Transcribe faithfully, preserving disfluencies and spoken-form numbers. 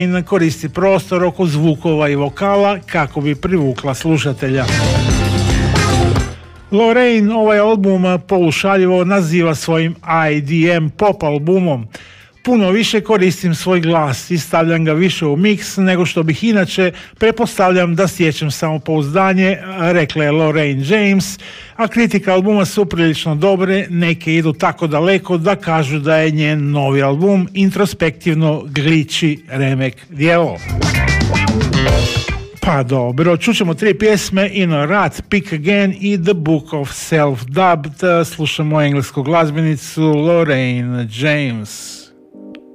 koristi prostor oko zvukova i vokala kako bi privukla slušatelja. Lorraine ovaj album polušaljivo naziva svojim I D M pop albumom. Puno više koristim svoj glas i stavljam ga više u miks nego što bih inače, pretpostavljam da stječem samopouzdanje, rekla je Lorraine James, a kritike albuma su prilično dobre, neke idu tako daleko da kažu da je njen novi album introspektivno gliči remek djelo. Pa dobro, čućemo tri pjesme In a Rat, Pick Again i The Book of Self-Dubbed. Slušamo englesku glazbenicu Lorraine James.